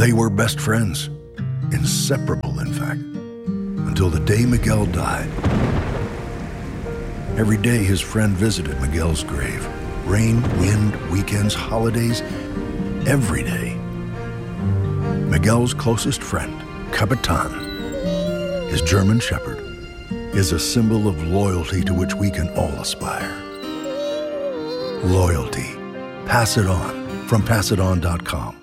They were best friends, inseparable, in fact, until the day Miguel died. Every day his friend visited Miguel's grave. Rain, wind, weekends, holidays, every day. Miguel's closest friend, Capitan, his German shepherd, is a symbol of loyalty to which we can all aspire. Loyalty. Pass it on from PassItOn.com.